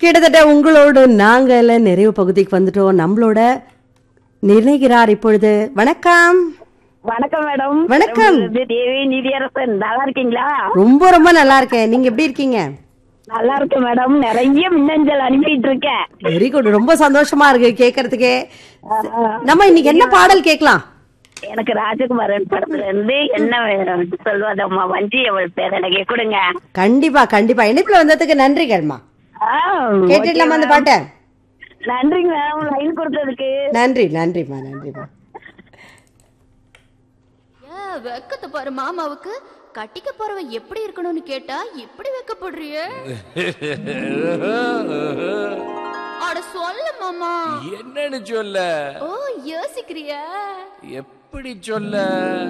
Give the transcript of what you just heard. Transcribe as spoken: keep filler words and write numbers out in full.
கிட்டத்தட்ட உங்களோடு நாங்கள நிறைவு பகுதிக்கு வந்துட்டோம். நம்மளோட நிர்ணயிக்கிறார் இப்பொழுது. வணக்கம். வணக்கம் மேடம். வணக்கம். தேவி நிதியரசன், நல்லா இருக்கீங்களா? ரொம்ப ரொம்ப நல்லா இருக்கேன். நீங்க எப்படி இருக்கீங்க? நல்லா இருக்கேன் மேடம். நிறைய மின்னஞ்சல் அனுப்பிட்டு இருக்கேன். Very good. ரொம்ப சந்தோஷமா இருக்கு கேட்கறதுக்கே. நம்ம இன்னைக்கு என்ன பாடல் கேட்கலாம்? எனக்கு ராஜகுமாரன் படத்துல இருந்து என்ன சொல்வதம்மா வஞ்சி அவள் பேர் எனக்கு கொடுங்க. கண்டிப்பா கண்டிப்பா. இணைப்புல வந்ததுக்கு நன்றிகள்மா. கேட்டுடலாமா அந்த பாட்டை? நன்றிங்க மேம், லைன் கொடுத்ததுக்கு நன்றி. நன்றிமா நன்றிமா. வெக்கத்தை பாரு மாமாவுக்கு. கட்டிக்க போறவன் எப்படி இருக்கணும்னு கேட்டா இப்படி வெக்கப்படுறிய? அட சொல்ல மாமா. என்னன்னு சொல்ல? ஓ யோசிக்கிறியா? எப்படி சொல்ல?